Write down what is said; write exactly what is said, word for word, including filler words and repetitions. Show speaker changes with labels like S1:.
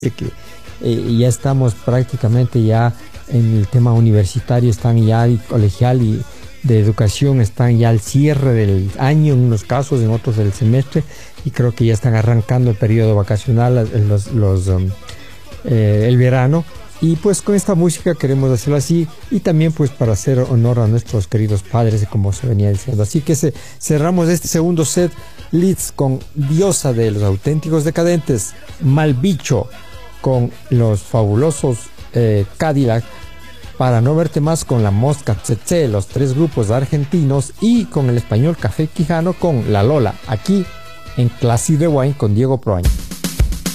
S1: que eh, ya estamos prácticamente ya en el tema universitario, están ya y colegial y de educación, están ya al cierre del año en unos casos, en otros del semestre, y creo que ya están arrancando el periodo vacacional, los, los, um, eh, el verano. Y pues con esta música queremos hacerlo así, y también pues para hacer honor a nuestros queridos padres, como se venía diciendo. Así que se, cerramos este segundo set Leeds con Diosa de los Auténticos Decadentes, Mal Bicho con los fabulosos eh, Cadillac, Para No Verte Más con La Mosca Tsetse, los tres grupos argentinos, y con el español Café Quijano con La Lola, aquí en Classic Rewind con Diego Proaño.